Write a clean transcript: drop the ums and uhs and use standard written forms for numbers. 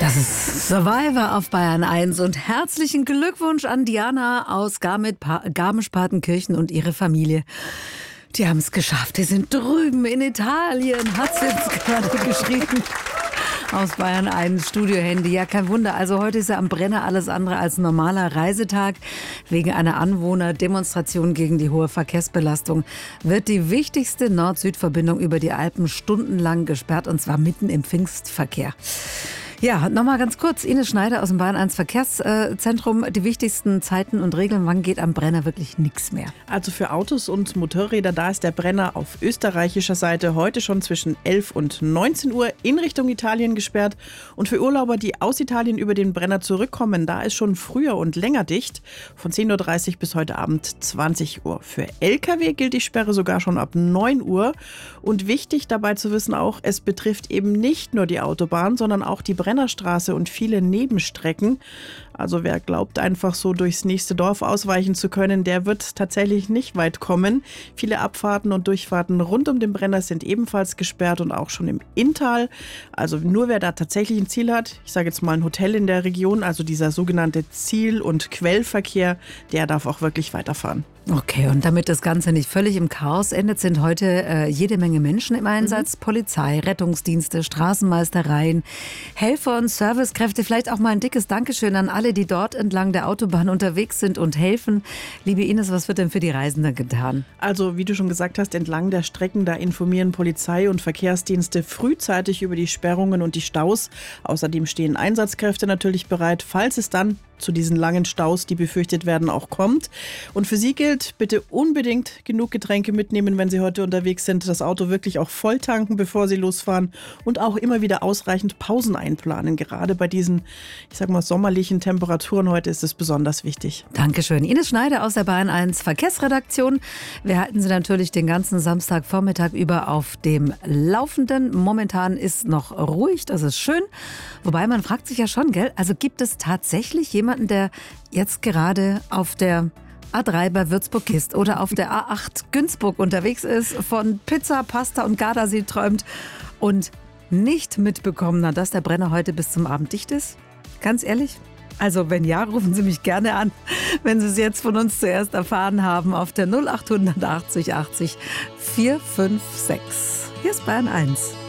Das ist Survivor auf Bayern 1 und herzlichen Glückwunsch an Diana aus Garmisch-Partenkirchen und ihre Familie. Die haben es geschafft. Die sind drüben in Italien, hat sie jetzt gerade geschrieben. Aus Bayern 1 Studiohandy. Ja, kein Wunder. Also heute ist ja am Brenner alles andere als normaler Reisetag. Wegen einer Anwohnerdemonstration gegen die hohe Verkehrsbelastung wird die wichtigste Nord-Süd-Verbindung über die Alpen stundenlang gesperrt, und zwar mitten im Pfingstverkehr. Ja, nochmal ganz kurz. Ines Schneider aus dem Bayern 1 Verkehrszentrum. Die wichtigsten Zeiten und Regeln, wann geht am Brenner wirklich nichts mehr? Also für Autos und Motorräder, da ist der Brenner auf österreichischer Seite heute schon zwischen 11 und 19 Uhr in Richtung Italien gesperrt. Und für Urlauber, die aus Italien über den Brenner zurückkommen, da ist schon früher und länger dicht. Von 10.30 Uhr bis heute Abend 20 Uhr. Für Lkw gilt die Sperre sogar schon ab 9 Uhr. Und wichtig dabei zu wissen auch, es betrifft eben nicht nur die Autobahn, sondern auch die Brennerstraße und viele Nebenstrecken. Also wer glaubt, einfach so durchs nächste Dorf ausweichen zu können, der wird tatsächlich nicht weit kommen. Viele Abfahrten und Durchfahrten rund um den Brenner sind ebenfalls gesperrt und auch schon im Inntal. Also nur wer da tatsächlich ein Ziel hat, ich sage jetzt mal ein Hotel in der Region, also dieser sogenannte Ziel- und Quellverkehr, der darf auch wirklich weiterfahren. Okay, und damit das Ganze nicht völlig im Chaos endet, sind heute jede Menge Menschen im Einsatz. Polizei, Rettungsdienste, Straßenmeistereien, Helfer und Servicekräfte. Vielleicht auch mal ein dickes Dankeschön an alle, die dort entlang der Autobahn unterwegs sind und helfen. Liebe Ines, was wird denn für die Reisenden getan? Also wie du schon gesagt hast, entlang der Strecken, da informieren Polizei und Verkehrsdienste frühzeitig über die Sperrungen und die Staus. Außerdem stehen Einsatzkräfte natürlich bereit, falls es dann zu diesen langen Staus, die befürchtet werden, auch kommt. Und für Sie gilt, bitte unbedingt genug Getränke mitnehmen, wenn Sie heute unterwegs sind. Das Auto wirklich auch voll tanken, bevor Sie losfahren. Und auch immer wieder ausreichend Pausen einplanen. Gerade bei diesen, ich sag mal, sommerlichen Temperaturen heute ist es besonders wichtig. Dankeschön. Ines Schneider aus der Bayern 1 Verkehrsredaktion. Wir halten Sie natürlich den ganzen Samstagvormittag über auf dem Laufenden. Momentan ist noch ruhig, das ist schön. Wobei man fragt sich ja schon, gell? Also gibt es tatsächlich jemanden, der jetzt gerade auf der A3 bei Würzburg ist oder auf der A8 Günzburg unterwegs ist, von Pizza, Pasta und Gardasee träumt und nicht mitbekommen hat, dass der Brenner heute bis zum Abend dicht ist? Ganz ehrlich? Also wenn ja, rufen Sie mich gerne an, wenn Sie es jetzt von uns zuerst erfahren haben, auf der 0800 80 80 456. Hier ist Bayern 1.